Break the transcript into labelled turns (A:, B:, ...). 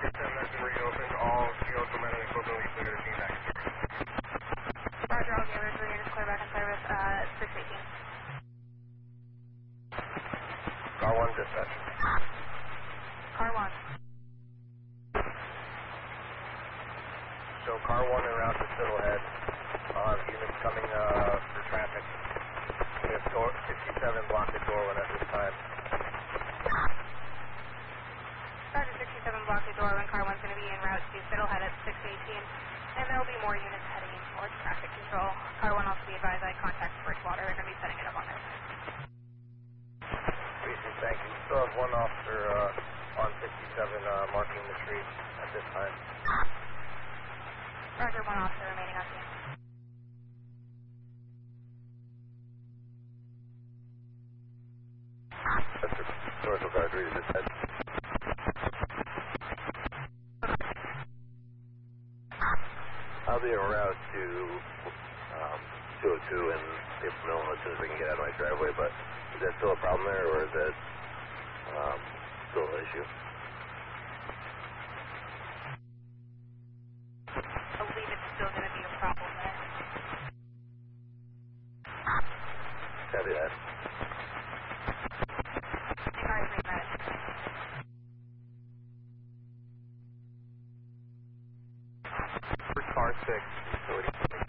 A: 57, that's been reopened. All vehicle men and equipment will be clear to the scene back.
B: Roger, all Gators, we're going to clear back in service at 618.
A: Car 1 dispatch.
B: Car 1.
A: So car 1 en route to Fiddlehead. Units coming for traffic. We have 67 blocked at Dorland at this time.
B: Roger, 67 blocked at Dorland. Car 1's going to be en route to Fiddlehead at 618. And there will be more units heading in towards traffic control. Car 1 also be advised I contact Bridgewater. They're going to be setting it up on their side.
A: Appreciate, thank you. We still have one officer on 67 marking the street at this time.
B: Roger, one officer remaining on scene.
A: That's the commercial car 3 to dispatch. I'll be en route to 202 and April Mill as soon as I can get out of my driveway, but is that still a problem there, or is that still an issue?